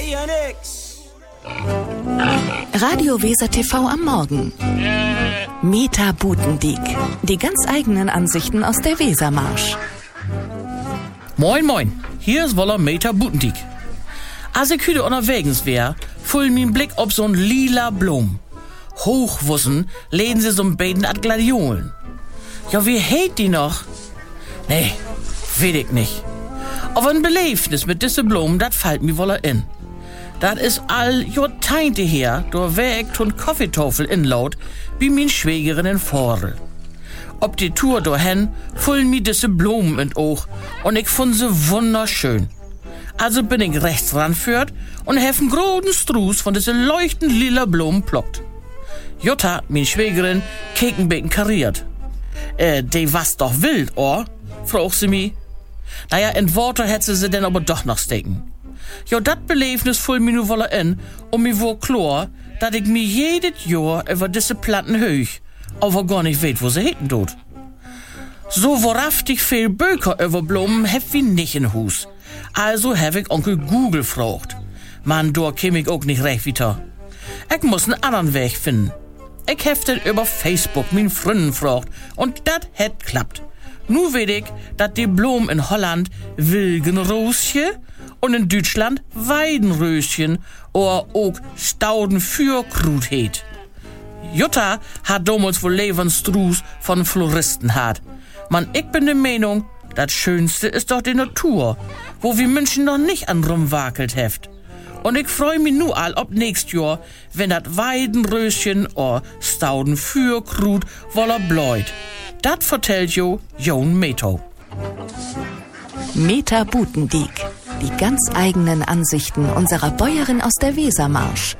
ja nix. Radio Weser TV am Morgen. Meta Butendiek. Die ganz eigenen Ansichten aus der Wesermarsch. Moin, moin. Hier ist Woller Meta Butendiek. Als ich heute unterwegs wär, fiel mein Blick auf so'n lila Blum. Hochwussen läden sie so'n beiden at Gladiolen. Ja, wie heet die noch? Nee, weet ich nicht. Aber ein Beleefnis mit diese Blumen, dat fällt mir woller in. Dat is all Jahrzehnte her, da wär ich ton Kaffeetafel inlaut, wie min Schwägerin in Vorl. Ob die Tour dahin, fullen mir diese Blumen in Oog und ich fand sie wunderschön. Also bin ich rechts ranführt und hef einen großen Struß von diese leuchtend lila Blumen plockt. Jutta, min Schwägerin, keken beten kariert. Die was doch wild, or? Fragt sie mi. Naja, in Worte hätte sie denn aber doch noch stecken. Ja, dat Beleefnis full mir nu wolle in, und mir wohl klar, dat ich mir jedes Jahr über diese Planten höch, aber gar nicht weet, wo sie heten tut. So wahrhaftig viel Böker über Blumen hef wie nicht in Hus. Also hef ich Onkel Google gefragt. Man, da käm ich auch nicht recht weiter. Ich muss einen anderen Weg finden. Ich hef den über Facebook min Freunden gefragt, und dat het klappt. Nu weet ich, dat die Blumen in Holland Wilgenroosje und in Deutschland Weidenröschen oder auch Staudenfürkrut heet. Jutta hat damals wohl Lebensstruß von Floristen hat. Man, ich bin der Meinung, das Schönste ist doch die Natur, wo wir Menschen noch nicht an rumwakelt heft. Und ich freu mich nu all ob nächst Jahr, wenn dat Weidenröschen oder Staudenfürkrut woller bläut. Dat vertellt jo Jon Meto. Meta Butendiek. Die ganz eigenen Ansichten unserer Bäuerin aus der Wesermarsch.